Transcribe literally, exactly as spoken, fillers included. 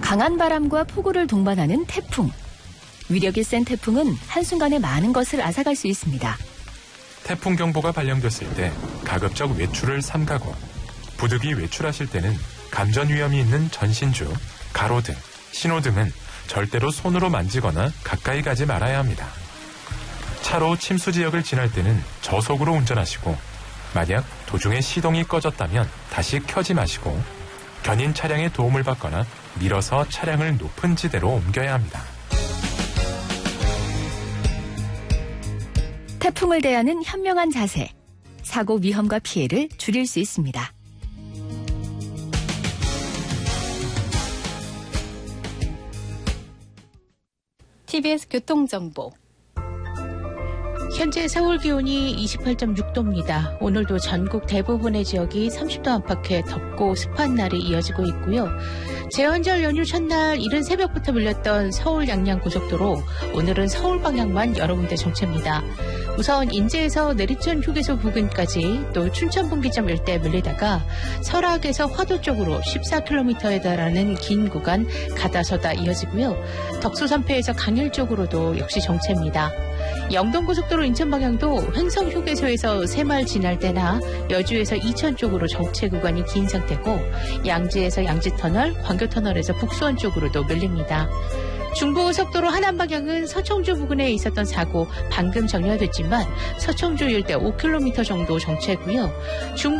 강한 바람과 폭우를 동반하는 태풍. 위력이 센 태풍은 한순간에 많은 것을 앗아갈 수 있습니다. 태풍 경보가 발령됐을 때 가급적 외출을 삼가고 부득이 외출하실 때는 감전 위험이 있는 전신주, 가로등, 신호등은 절대로 손으로 만지거나 가까이 가지 말아야 합니다. 차로 침수 지역을 지날 때는 저속으로 운전하시고 만약 도중에 시동이 꺼졌다면 다시 켜지 마시고 견인 차량의 도움을 받거나 밀어서 차량을 높은 지대로 옮겨야 합니다. 태풍을 대하는 현명한 자세, 사고 위험과 피해를 줄일 수 있습니다. 티비에스 교통정보. 현재 서울 기온이 이십팔 점 육 도입니다. 오늘도 전국 대부분의 지역이 삼십 도 안팎의 덥고 습한 날이 이어지고 있고요. 제헌절 연휴 첫날 이른 새벽부터 밀렸던 서울 양양 고속도로 오늘은 서울 방향만 여러 군데 정체입니다. 우선 인제에서 내리천 휴게소 부근까지 또 춘천 분기점 일대 밀리다가 설악에서 화도 쪽으로 십사 킬로미터에 달하는 긴 구간 가다서다 이어지고요. 덕수산패에서 강일 쪽으로도 역시 정체입니다. 영동고속도로 인천 방향도 횡성 휴게소에서 새마을 지날 때나 여주에서 이천 쪽으로 정체 구간이 긴 상태고 양지에서 양지터널, 광교터널에서 북수원 쪽으로도 밀립니다. 중부고속도로 하남 방향은 서청주 부근에 있었던 사고 방금 정리됐지만 서청주 일대 오 킬로미터 정도 정체고요. 중부